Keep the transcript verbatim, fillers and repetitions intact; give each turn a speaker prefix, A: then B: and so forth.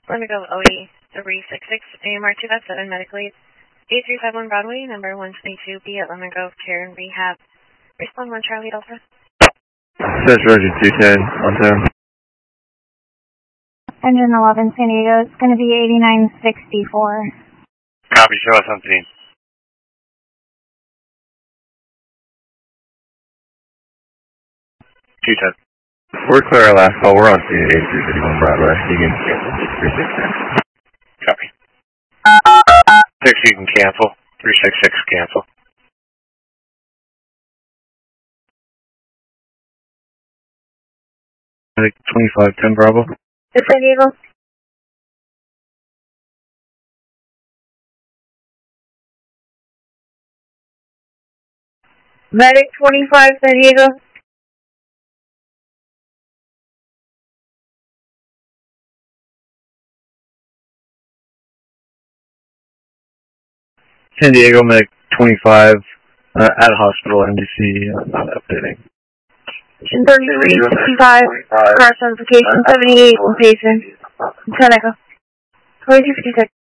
A: Let me go O E three six six, A M R two five seven, medical aid, eight three five one Broadway, number one twenty-two B at Lemon Grove Care and Rehab. Respond one Charlie Delta.
B: Says Roger two ten, on time.
C: Engine eleven, San Diego, it's going to be eighty-nine sixty-four.
D: Copy, show us something. two ten.
B: We're clear our last call. We're on scene at eight three fifty-one Broadway. You can cancel three six six.
D: Copy. Six, you can cancel. three six six, cancel.
B: twenty-five ten Bravo.
C: It's San Diego. Medic twenty-five, San Diego.
B: San Diego, Medic twenty-five, uh, at hospital, N B C, uh, not updating.
C: thirty-three sixty-five, car certification, seventy-eight, patient. ten Echo. twenty-two fifty-six.